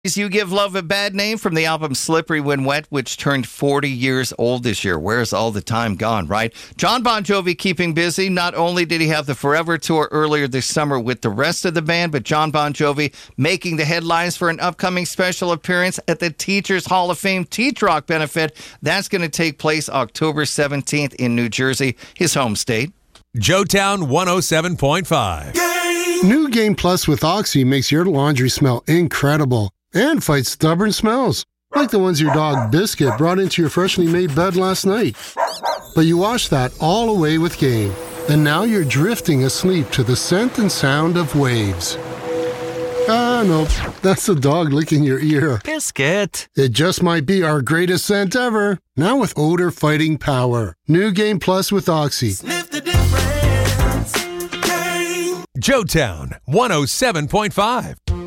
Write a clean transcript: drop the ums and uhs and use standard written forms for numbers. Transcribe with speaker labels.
Speaker 1: You Give Love a Bad Name from the album Slippery When Wet, which turned 40 years old this year. Where's all the time gone, right? John Bon Jovi keeping busy. Not only did he have the Forever Tour earlier this summer with the rest of the band, but John Bon Jovi making the headlines for an upcoming special appearance at the Teachers Hall of Fame Teach Rock benefit. That's going to take place October 17th in New Jersey, his home state.
Speaker 2: Joetown 107.5.
Speaker 3: New Game Plus with Oxy makes your laundry smell incredible and fights stubborn smells, like the ones your dog Biscuit brought into your freshly made bed last night. But you washed that all away with Game, and now you're drifting asleep to the scent and sound of waves. Ah, no, that's the dog licking your ear.
Speaker 2: Biscuit.
Speaker 3: It just might be our greatest scent ever, now with odor-fighting power. New Game Plus with Oxy.
Speaker 4: Sniff the difference. Game.
Speaker 2: Joetown 107.5.